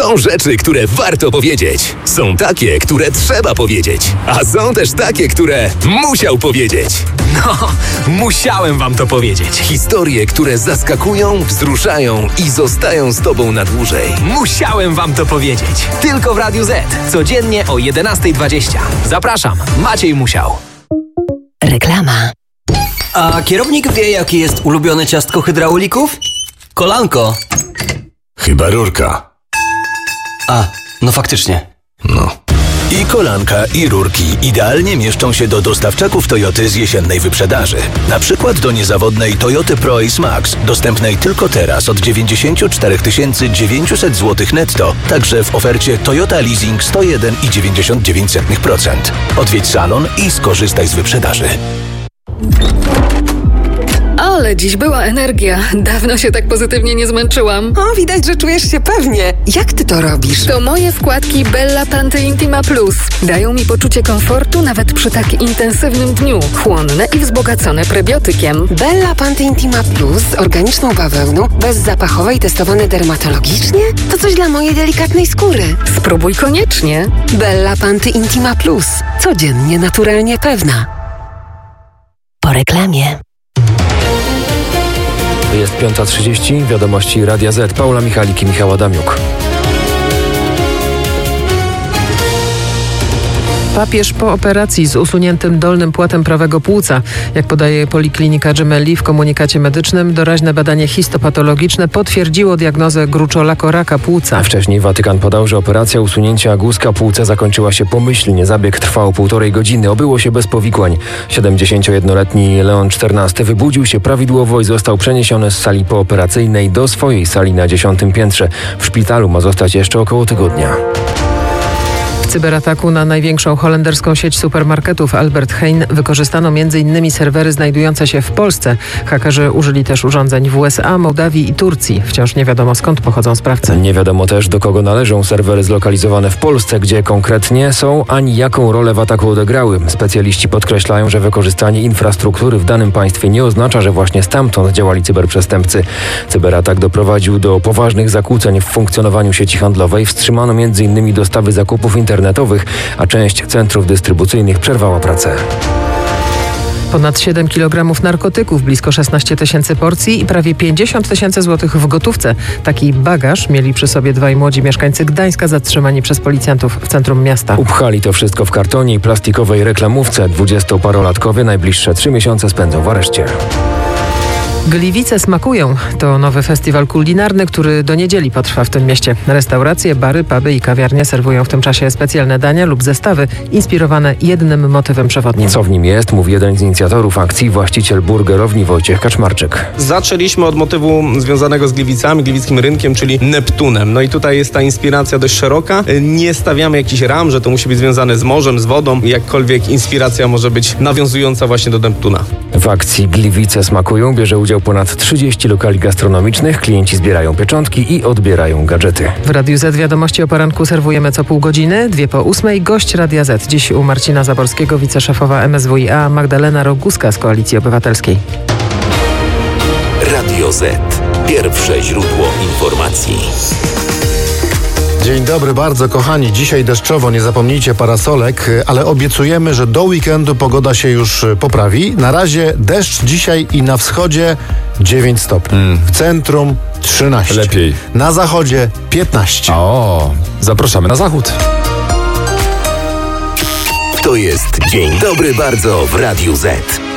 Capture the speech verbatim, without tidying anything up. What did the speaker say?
Są rzeczy, które warto powiedzieć. Są takie, które trzeba powiedzieć. A są też takie, które musiał powiedzieć. No, musiałem wam to powiedzieć. Historie, które zaskakują, wzruszają i zostają z tobą na dłużej. Musiałem wam to powiedzieć. Tylko w Radiu Z. Codziennie o jedenasta dwadzieścia. Zapraszam, Maciej Musiał. Reklama. A kierownik wie, jakie jest ulubione ciastko hydraulików? Kolanko. Chyba rurka. A, no faktycznie. No. I kolanka, i rurki idealnie mieszczą się do dostawczaków Toyoty z jesiennej wyprzedaży. Na przykład do niezawodnej Toyoty ProAce Max, dostępnej tylko teraz od dziewięćdziesiąt cztery tysiące dziewięćset złotych netto, także w ofercie Toyota Leasing sto jeden i dziewięćdziesiąt dziewięć procent. Odwiedź salon i skorzystaj z wyprzedaży. Ale dziś była energia. Dawno się tak pozytywnie nie zmęczyłam. O, widać, że czujesz się pewnie. Jak ty to robisz? To moje wkładki Bella Panty Intima Plus. Dają mi poczucie komfortu nawet przy tak intensywnym dniu. Chłonne i wzbogacone prebiotykiem. Bella Panty Intima Plus z organiczną bawełną, bezzapachowe i testowane dermatologicznie? To coś dla mojej delikatnej skóry. Spróbuj koniecznie. Bella Panty Intima Plus. Codziennie naturalnie pewna. Po reklamie. Jest piąta trzydzieści, wiadomości Radia Z. Paula Michalik i Michał Adamiuk. Papież po operacji z usuniętym dolnym płatem prawego płuca. Jak podaje Poliklinika Gemelli w komunikacie medycznym, doraźne badanie histopatologiczne potwierdziło diagnozę gruczołaka raka płuca. Wcześniej Watykan podał, że operacja usunięcia guzka płuca zakończyła się pomyślnie. Zabieg trwał półtorej godziny. Obyło się bez powikłań. siedemdziesięciojednoletni Leon czternasty wybudził się prawidłowo i został przeniesiony z sali pooperacyjnej do swojej sali na dziesiątym piętrze. W szpitalu ma zostać jeszcze około tygodnia. W cyberataku na największą holenderską sieć supermarketów Albert Heijn wykorzystano między innymi serwery znajdujące się w Polsce. Hakerzy użyli też urządzeń w U S A, Mołdawii i Turcji. Wciąż nie wiadomo, skąd pochodzą sprawcy. Nie wiadomo też, do kogo należą serwery zlokalizowane w Polsce, gdzie konkretnie są, ani jaką rolę w ataku odegrały. Specjaliści podkreślają, że wykorzystanie infrastruktury w danym państwie nie oznacza, że właśnie stamtąd działali cyberprzestępcy. Cyberatak doprowadził do poważnych zakłóceń w funkcjonowaniu sieci handlowej. Wstrzymano między innymi dostawy zakupów internetowych. internetowych, a część centrów dystrybucyjnych przerwała pracę. Ponad siedem kilogramów narkotyków, blisko szesnaście tysięcy porcji i prawie pięćdziesiąt tysięcy złotych w gotówce. Taki bagaż mieli przy sobie dwaj młodzi mieszkańcy Gdańska zatrzymani przez policjantów w centrum miasta. Upchali to wszystko w kartonie i plastikowej reklamówce. Dwudziestoparolatkowie najbliższe trzy miesiące spędzą w areszcie. Gliwice smakują. To nowy festiwal kulinarny, który do niedzieli potrwa w tym mieście. Restauracje, bary, puby i kawiarnie serwują w tym czasie specjalne dania lub zestawy inspirowane jednym motywem przewodnim. Co w nim jest, mówi jeden z inicjatorów akcji, właściciel burgerowni Wojciech Kaczmarczyk. Zaczęliśmy od motywu związanego z Gliwicami, gliwickim rynkiem, czyli Neptunem. No i tutaj jest ta inspiracja dość szeroka. Nie stawiamy jakichś ram, że to musi być związane z morzem, z wodą. Jakkolwiek inspiracja może być nawiązująca właśnie do Neptuna. W akcji Gliwice smakują bierze udział ponad trzydzieści lokali gastronomicznych. Klienci zbierają pieczątki i odbierają gadżety. W Radiu Z wiadomości o poranku serwujemy co pół godziny, dwie po ósmej. Gość Radia Z. Dziś u Marcina Zaborskiego, wiceszefowa M S W i A Magdalena Roguska z Koalicji Obywatelskiej. Radio Z. Pierwsze źródło informacji. Dzień dobry bardzo, kochani. Dzisiaj deszczowo, nie zapomnijcie parasolek, ale obiecujemy, że do weekendu pogoda się już poprawi. Na razie deszcz dzisiaj i na wschodzie dziewięć stopni. Mm. W centrum trzynaście. Lepiej. Na zachodzie piętnaście. O, zapraszamy na zachód. To jest Dzień dobry bardzo w Radiu Z.